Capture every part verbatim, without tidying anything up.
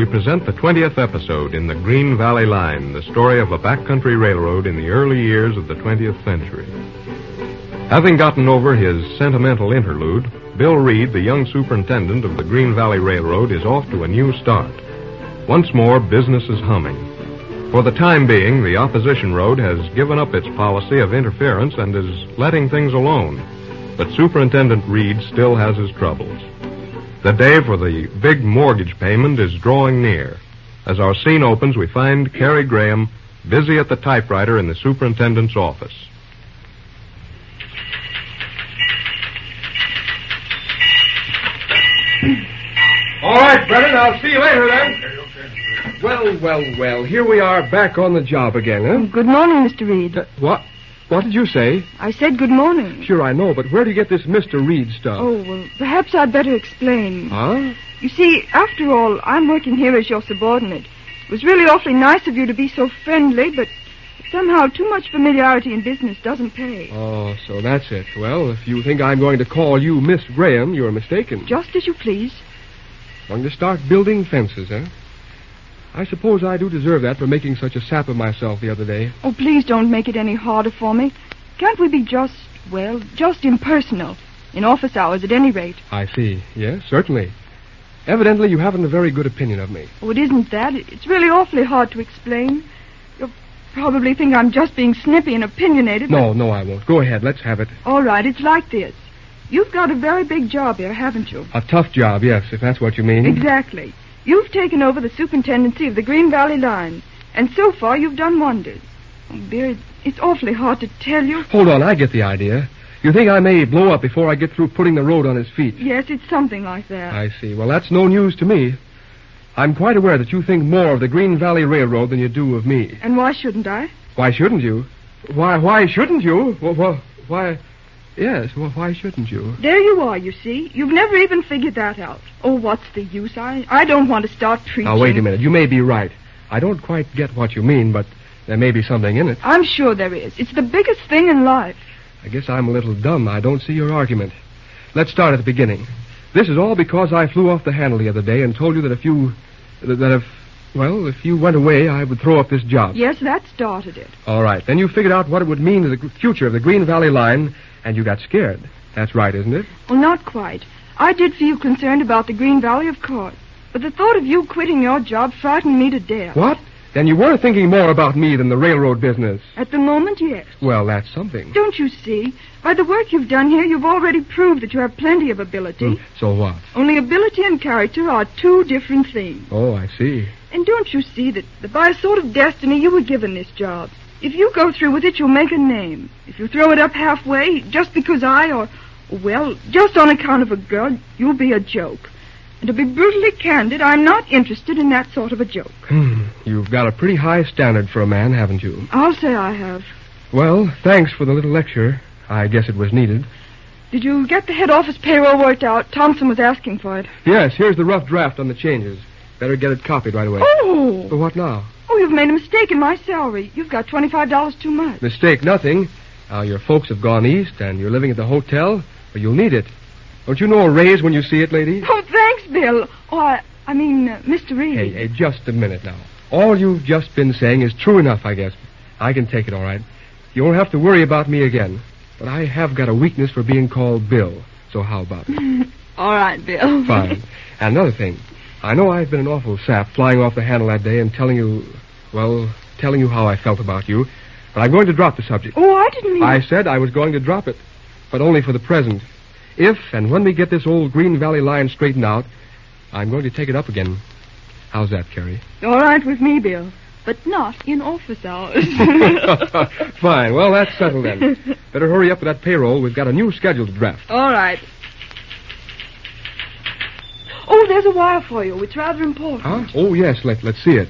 we present the twentieth episode in the Green Valley Line, the story of a backcountry railroad in the early years of the twentieth century. Having gotten over his sentimental interlude, Bill Reed, the young superintendent of the Green Valley Railroad, is off to a new start. Once more, business is humming. For the time being, the opposition road has given up its policy of interference and is letting things alone. But Superintendent Reed still has his troubles. The day for the big mortgage payment is drawing near. As our scene opens, we find Carrie Graham busy at the typewriter in the superintendent's office. All right, Brennan, I'll see you later then. Well, well, well, here we are back on the job again, huh? Good morning, Mister Reed. Uh, what? What did you say? I said good morning. Sure, I know, but where do you get this Mister Reed stuff? Oh, well, perhaps I'd better explain. Huh? You see, after all, I'm working here as your subordinate. It was really awfully nice of you to be so friendly, but somehow too much familiarity in business doesn't pay. Oh, so that's it. Well, if you think I'm going to call you Miss Graham, you're mistaken. Just as you please. Going to start building fences, huh? I suppose I do deserve that for making such a sap of myself the other day. Oh, please don't make it any harder for me. Can't we be just, well, just impersonal? In office hours, at any rate. I see. Yes, certainly. Evidently, you haven't a very good opinion of me. Oh, it isn't that. It's really awfully hard to explain. You'll probably think I'm just being snippy and opinionated. No, but... no, I won't. Go ahead. Let's have it. All right, it's like this. You've got a very big job here, haven't you? A tough job, yes, if that's what you mean. Exactly. You've taken over the superintendency of the Green Valley Line, and so far you've done wonders. Oh, dear, it's awfully hard to tell you. Hold on, I get the idea. You think I may blow up before I get through putting the road on his feet? Yes, it's something like that. I see. Well, that's no news to me. I'm quite aware that you think more of the Green Valley Railroad than you do of me. And why shouldn't I? Why shouldn't you? Why, why shouldn't you? Well, well, why... Yes, well, why shouldn't you? There you are, you see. You've never even figured that out. Oh, what's the use? I, I don't want to start preaching. Now, wait a minute. You may be right. I don't quite get what you mean, but there may be something in it. I'm sure there is. It's the biggest thing in life. I guess I'm a little dumb. I don't see your argument. Let's start at the beginning. This is all because I flew off the handle the other day and told you that if you... that if... well, if you went away, I would throw up this job. Yes, that started it. All right. Then you figured out what it would mean to the future of the Green Valley Line... and you got scared. That's right, isn't it? Well, not quite. I did feel concerned about the Green Valley, of course. But the thought of you quitting your job frightened me to death. What? Then you were thinking more about me than the railroad business. At the moment, yes. Well, that's something. Don't you see? By the work you've done here, you've already proved that you have plenty of ability. Mm, so what? Only ability and character are two different things. Oh, I see. And don't you see that, that by a sort of destiny you were given this job? If you go through with it, you'll make a name. If you throw it up halfway, just because I, or, well, just on account of a girl, you'll be a joke. And to be brutally candid, I'm not interested in that sort of a joke. Hmm. You've got a pretty high standard for a man, haven't you? I'll say I have. Well, thanks for the little lecture. I guess it was needed. Did you get the head office payroll worked out? Thompson was asking for it. Yes, here's the rough draft on the changes. Better get it copied right away. Oh! But what now? Oh, you've made a mistake in my salary. You've got twenty-five dollars too much. Mistake, nothing. Now, your folks have gone east, and you're living at the hotel, but you'll need it. Don't you know a raise when you see it, lady? Oh, thanks, Bill. Oh, I, I mean, uh, Mister Reed. Hey, hey, just a minute now. All you've just been saying is true enough, I guess. I can take it, all right. You won't have to worry about me again. But I have got a weakness for being called Bill. So how about it? All right, Bill. Fine. And another thing. I know I've been an awful sap flying off the handle that day and telling you, well, telling you how I felt about you. But I'm going to drop the subject. Oh, I didn't mean... I said I was going to drop it, but only for the present. If and when we get this old Green Valley Line straightened out, I'm going to take it up again. How's that, Carrie? All right with me, Bill, but not in office hours. Fine. Well, that's settled then. Better hurry up with that payroll. We've got a new schedule to draft. All right. Oh, there's a wire for you. It's rather important. Huh? Oh, yes. Let, let's see it.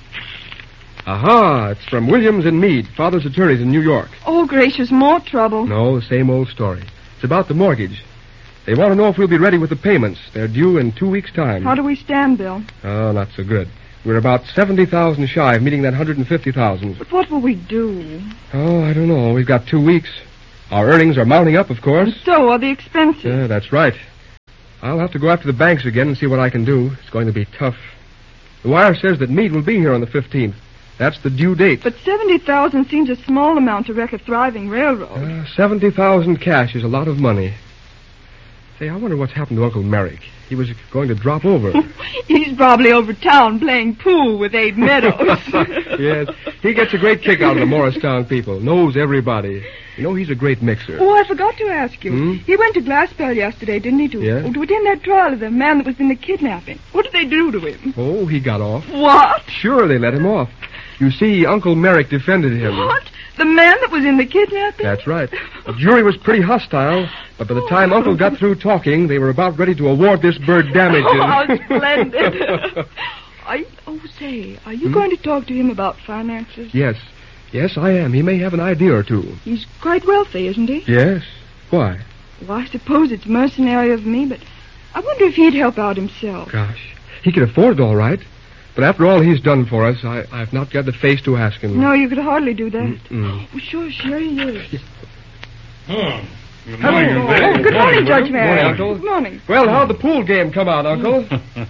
Aha, it's from Williams and Meade, father's attorneys in New York. Oh, gracious, more trouble. No, the same old story. It's about the mortgage. They want to know if we'll be ready with the payments. They're due in two weeks' time. How do we stand, Bill? Oh, not so good. We're about seventy thousand shy of meeting that one hundred fifty thousand. But what will we do? Oh, I don't know. We've got two weeks. Our earnings are mounting up, of course. And so are the expenses. Yeah, that's right. I'll have to go after the banks again and see what I can do. It's going to be tough. The wire says that Meade will be here on the fifteenth. That's the due date. But seventy thousand seems a small amount to wreck a thriving railroad. Uh, seventy thousand cash is a lot of money. Say, I wonder what's happened to Uncle Merrick. He was going to drop over. He's probably over town playing pool with Abe Meadows. Yes, he gets a great kick out of the Morristown people. Knows everybody. You know, he's a great mixer. Oh, I forgot to ask you. Hmm? He went to Glassbell yesterday, didn't he, to, Yes. oh, to attend that trial of the man that was in the kidnapping. What did they do to him? Oh, he got off. What? Sure, they let him off. You see, Uncle Merrick defended him. What? The man that was in the kidnapping? That's right. The jury was pretty hostile, but by the time Uncle got through talking, they were about ready to award this bird damages. Oh, how splendid. I, oh, say, are you Hmm? going to talk to him about finances? Yes. Yes, I am. He may have an idea or two. He's quite wealthy, isn't he? Yes. Why? Well, I suppose it's mercenary of me, but I wonder if he'd help out himself. Gosh. He can afford it all right. But after all he's done for us, I, I've not got the face to ask him. No, you could hardly do that. Mm-mm. Oh, sure, sure he is. Oh, good Hello. morning, Oh, Bill. good morning, Judge Mary. Morning, Uncle. Good morning. Well, how'd the pool game come out, Uncle?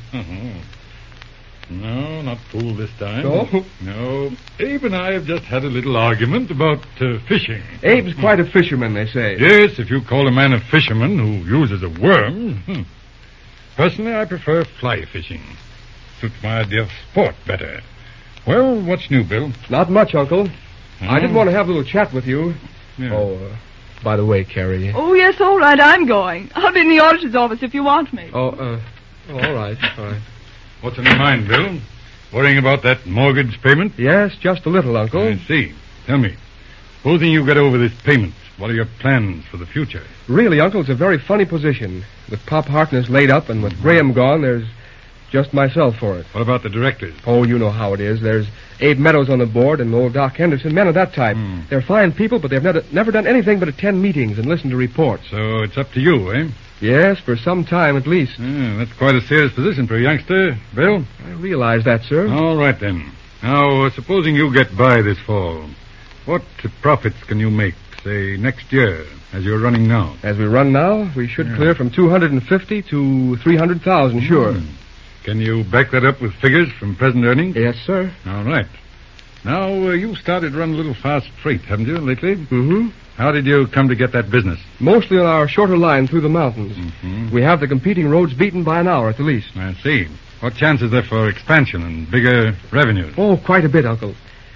No, not pool this time. No? No. Abe and I have just had a little argument about uh, fishing. Abe's quite a fisherman, they say. Yes, if you call a man a fisherman who uses a worm. Hmm. Personally, I prefer fly fishing. Suits my idea of sport better. Well, what's new, Bill? Not much, Uncle. I did Hmm? want to have a little chat with you. Yeah. Oh, uh, by the way, Carrie. Oh, yes, all right, I'm going. I'll be in the auditor's office if you want me. Oh, uh, oh, all right, all right. What's on your mind, Bill? Worrying about that mortgage payment? Yes, just a little, Uncle. I see. Tell me, supposing you get over this payment, what are your plans for the future? Really, Uncle, it's a very funny position. With Pop Harkness laid up and with Graham gone, there's just myself for it. What about the directors? Oh, you know how it is. There's Abe Meadows on the board and old Doc Henderson, men of that type. Hmm. They're fine people, but they've never, never done anything but attend meetings and listen to reports. So it's up to you, eh? Yes, for some time at least. Yeah, that's quite a serious position for a youngster, Bill. I realize that, sir. All right, then. Now, uh, supposing you get by this fall, what profits can you make, say, next year, as you're running now? As we run now, we should Yeah. clear from two hundred fifty to three hundred thousand, sure. Hmm. Can you back that up with figures from present earnings? Yes, sir. All right. Now, uh, you started to run a little fast freight, haven't you, lately? Mm-hmm. How did you come to get that business? Mostly on our shorter line through the mountains. Mm-hmm. We have the competing roads beaten by an hour at the least. I see. What chance is there for expansion and bigger revenues? Oh, quite a bit, Uncle.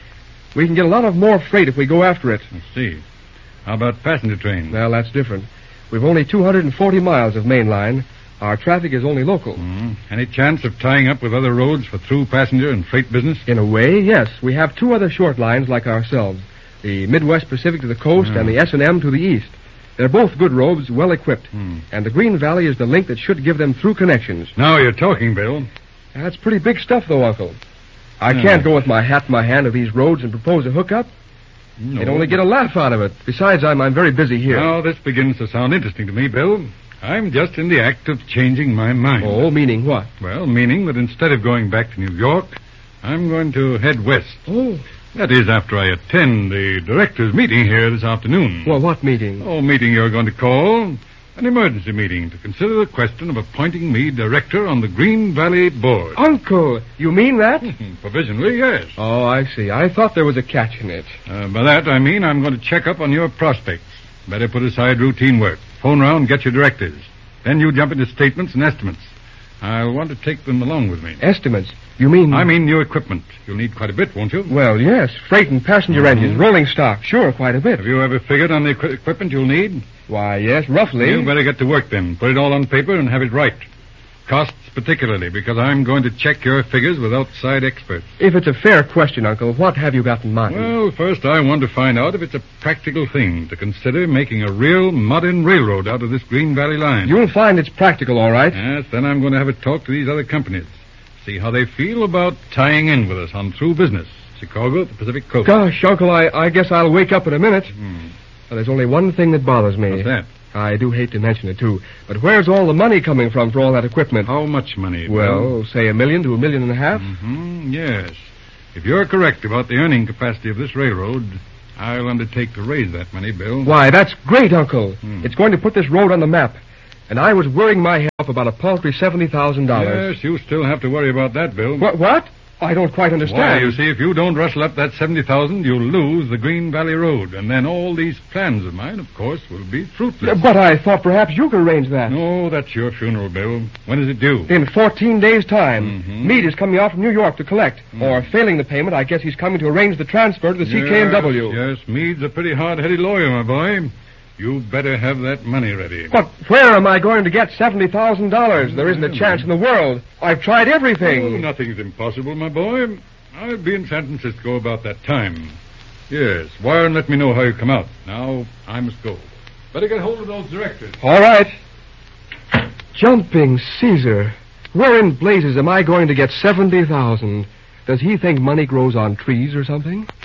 We can get a lot of more freight if we go after it. I see. How about passenger trains? Well, that's different. We've only two hundred forty miles of main line. Our traffic is only local. Hmm. Any chance of tying up with other roads for through passenger and freight business? In a way, yes. We have two other short lines like ourselves. The Midwest Pacific to the coast Yeah. and the S and M to the east. They're both good roads, well equipped. Hmm. And the Green Valley is the link that should give them through connections. Now you're talking, Bill. That's pretty big stuff, though, Uncle. I Yeah. can't go with my hat in my hand to these roads and propose a hookup. No. They'd only get a laugh out of it. Besides, I'm, I'm very busy here. Now this begins to sound interesting to me, Bill. I'm just in the act of changing my mind. Oh, meaning what? Well, meaning that instead of going back to New York, I'm going to head west. Oh, That is, after I attend the directors' meeting here this afternoon. well, what meeting? Oh, meeting you're going to call an emergency meeting to consider the question of appointing me director on the Green Valley Board. Uncle, you mean that? Provisionally, yes. Oh, I see. I thought there was a catch in it. Uh, by that, I mean I'm going to check up on your prospects. Better put aside routine work. Phone round, get your directors. Then you jump into statements and estimates. I'll want to take them along with me. Estimates? You mean... I mean new equipment. You'll need quite a bit, won't you? Well, yes. Freight and passenger Mhm. engines, rolling stock. Sure, quite a bit. Have you ever figured on the equi- equipment you'll need? Why, yes, roughly. You better get to work then. Put it all on paper and have it right. Costs particularly, because I'm going to check your figures with outside experts. If it's a fair question, Uncle, what have you got in mind? Well, first I want to find out if it's a practical thing to consider making a real modern railroad out of this Green Valley line. You'll find it's practical, all right. Yes, then I'm going to have a talk to these other companies. See how they feel about tying in with us on through business. Chicago, the Pacific Coast. Gosh, Uncle, I, I guess I'll wake up in a minute. Hmm. Well, there's only one thing that bothers me. What's that? I do hate to mention it, too. But where's all the money coming from for all that equipment? How much money? Well, say a million to a million and a half. Mm-hmm, yes. If you're correct about the earning capacity of this railroad, I'll undertake to raise that money, Bill. Why, that's great, Uncle. Hmm. It's going to put this road on the map. and I was worrying my head off about a paltry seventy thousand dollars. Yes, you still have to worry about that, Bill. What? What? I don't quite understand. Why, you see, if you don't rustle up that seventy thousand, you'll lose the Green Valley Road, and then all these plans of mine, of course, will be fruitless. But I thought perhaps you could arrange that. No, that's your funeral, Bill. When is it due? In fourteen days' time. Mm-hmm. Meade is coming out from New York to collect. Mm. Or, failing the payment, I guess he's coming to arrange the transfer to the C K N W. Yes, yes, Meade's a pretty hard-headed lawyer, my boy. You better have that money ready. But where am I going to get seventy thousand dollars? There isn't a chance in the world. I've tried everything. Oh, nothing's impossible, my boy. I'll be in San Francisco about that time. Yes, wire and let me know how you come out. Now, I must go. Better get hold of those directors. All right. Jumping Caesar. Where in blazes am I going to get seventy thousand? Does he think money grows on trees or something?